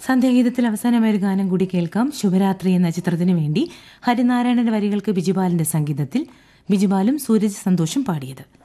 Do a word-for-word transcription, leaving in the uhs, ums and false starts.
സന്ധ്യാഗീതത്തിൽ അവസാനമായ ഒരു ഗാനം കൂടി കേൾക്കാം. ശുഭരാത്രി എന്ന ചിത്രത്തിനു വേണ്ടി ഹരിനാരായണന്റെ വരികൾക്ക് ബിജുപാലിന്റെ സംഗീതത്തിൽ ബിജുപാലും സൂരജ് സന്തോഷും പാടിയത്.